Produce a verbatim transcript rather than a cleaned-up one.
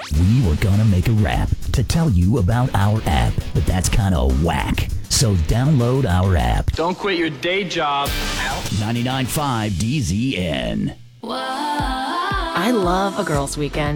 We were gonna make a rap to tell you about our app, but that's kind of whack. So download our app. Don't quit your day job. ninety-nine point five D Z N. I love a girls' weekend.